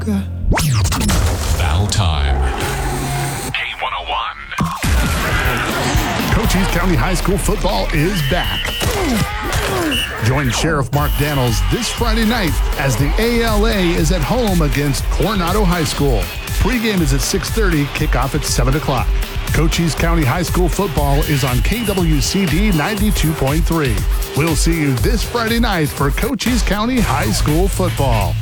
Battle time. K101. Cochise County High School football is back. Join Sheriff Mark Daniels this Friday night as the ALA is at home against Coronado High School. Pregame is at 6:30, kickoff at 7 o'clock. Cochise County High School football is on KWCD 92.3. We'll see you this Friday night for Cochise County High School football.